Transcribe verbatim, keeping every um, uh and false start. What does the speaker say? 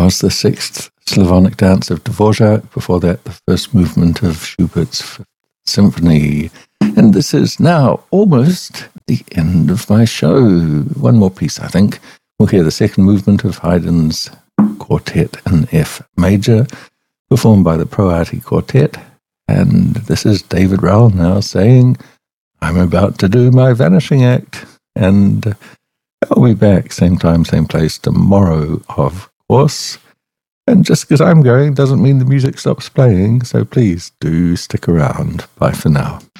was the sixth Slavonic Dance of Dvorak. Before that, the first movement of Schubert's Fifth Symphony. And this is now almost the end of my show. One more piece, I think. We'll hear the second movement of Haydn's Quartet in F major, performed by the Pro Arti Quartet. And this is David Rowell now saying, I'm about to do my vanishing act. And I'll be back same time, same place tomorrow, of course. And just because I'm going doesn't mean the music stops playing, so please do stick around. Bye for now.